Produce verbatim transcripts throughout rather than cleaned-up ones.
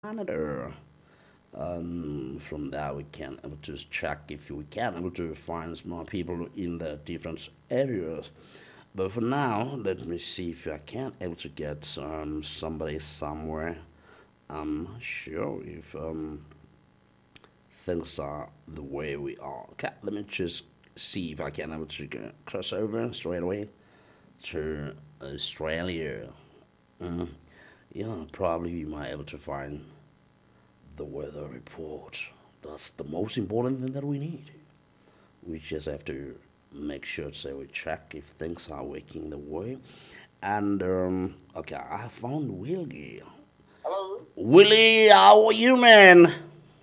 Canada. Um, from there, we can able to check if we can able to find more people in the different areas. But for now, let me see if I can able to get um, somebody somewhere. I'm not sure if um, things are the way we are. Okay, let me just see if I can able to go cross over straight away to Australia. Mm, yeah, probably we might able to find the weather report. That's the most important thing that we need. We just have to make sure so we check if things are working the way. And um, okay, I found Willie. Hello. Willie, how are you, man?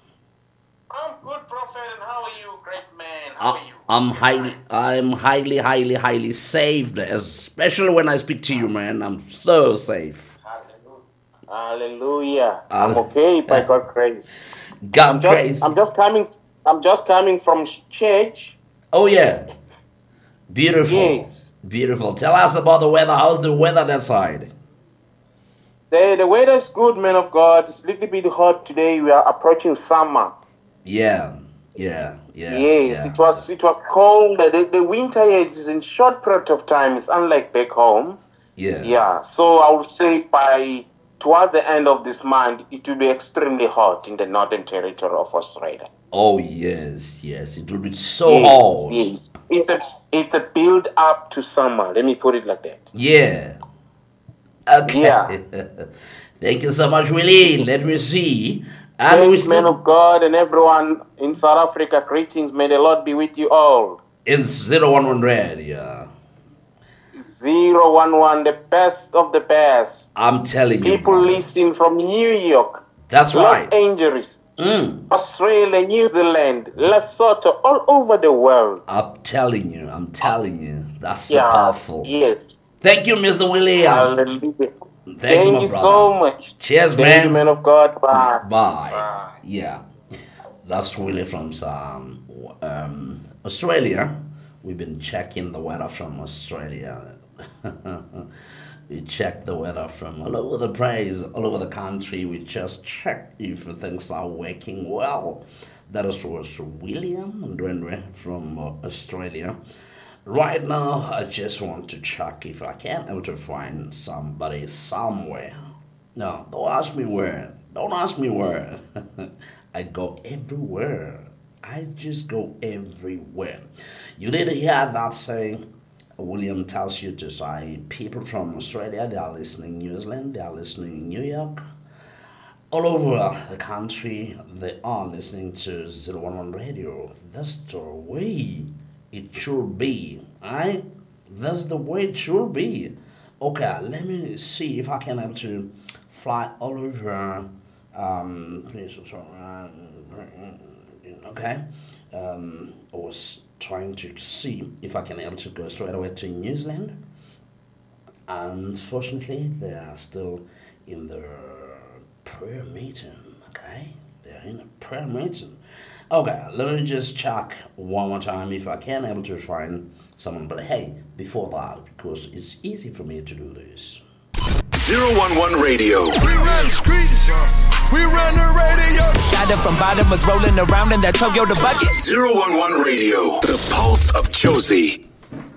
I'm good, Prophet, and how are you, great man? How I, are you? I'm Yes, highly, I'm highly, highly, highly saved. Especially when I speak to you, man. I'm so safe. Hallelujah. Hallelujah. I'm Uh, okay by God's grace. I'm God just grace. I'm just coming I'm just coming from church. Oh yeah, beautiful, Yes. beautiful. Tell us about the weather. How's the weather that side? The the weather is good, man of God. It's a little bit hot today. We are approaching summer. Yeah, yeah, yeah, Yes, yeah, it was it was cold. The, the winter here is in short period of time. It's unlike back home. yeah. Yeah, so I would say by towards the end of this month, it will be extremely hot in the northern territory of Australia. Oh yes, yes. It will be so Yes, hot. yes. It's a it's a build up to summer. Let me put it like that. Yeah. Yeah. Okay. Thank you so much, Willie. Let me see. And we Thanks, man still of God, and everyone in South Africa. Greetings. May the Lord be with you all. in zero one one red. Yeah. Zero one one, the best of the best. I'm telling you, People brother. listening from New York, That's Los right. Angeles, Mm. Australia, New Zealand, Lesotho, all over the world. I'm telling you. I'm telling you. That's so Yeah, powerful. yes. Thank you, Mister Williams. Hallelujah. Thank you, Thank my you brother. so much. Cheers, Thank you, man man. of God. Bye. Bye. Bye. Yeah. That's Willie from um, um, Australia. We've been checking the weather from Australia. We check the weather from all over the place, all over the country. We just check if things are working well. That is was William Ndwendwe from uh, Australia. Right now, I just want to check if I can able to find somebody somewhere. No, don't ask me where. Don't ask me where. I go everywhere. I just go everywhere. You did hear that saying? William tells you to say people from Australia, they are listening New Zealand, they are listening New York, all over the country, they are listening to zero one one Radio. That's the way it should be. Right? That's the way it should be. Okay, let me see if I can able to fly all over. Um, please, sorry, okay. Um, I was trying to see if I can able to go straight away to New Zealand. Unfortunately, they are still in the prayer meeting. Okay, they are in a prayer meeting. Okay, let me just check one more time if I can able to find someone. But hey, before that, because it's easy for me to do this. zero one one Radio. We run the streets. We run the radio. Started from bottom, was rolling around in that Toyota budget. zero one one Radio. The pulse of Josie.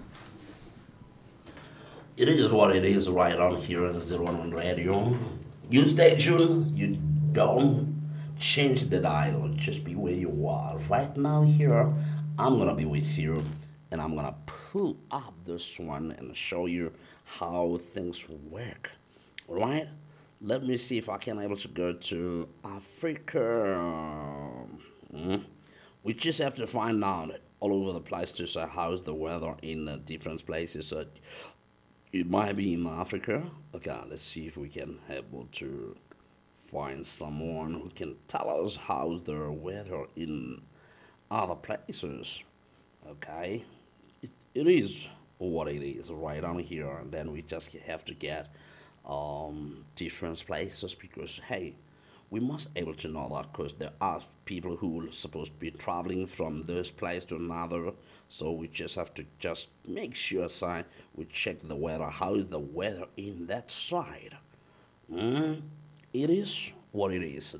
It is what it is right on here on zero one one Radio. You stay tuned. You don't change the dial. Just be where you are. Right now here, I'm going to be with you. And I'm going to pull up this one and show you how things work. All right? Let me see if I can able to go to Africa. Mm. We just have to find out all over the place to say how's the weather in uh, different places. So it might be in Africa. Okay, let's see if we can able to find someone who can tell us how's the weather in other places. Okay, it, it is what it is right on here, and then we just have to get um, different places because hey, we must able to know that because there are people who are supposed to be traveling from this place to another. So we just have to just make sure, side we check the weather. How is the weather in that side? Mm, it is what it is.